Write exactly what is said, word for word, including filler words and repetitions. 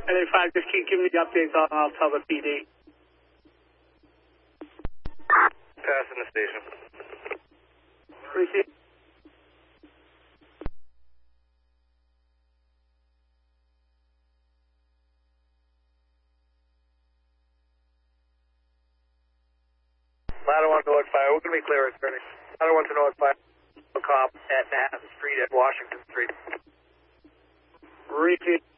N A five, just keep giving me the updates. I'll, I'll tell the P D. Passing the station. Receive. Ladder one to North Fire. We're going to be clear as turning. Ladder one to North Fire. A cop at Manhattan Street at Washington Street. Repeat.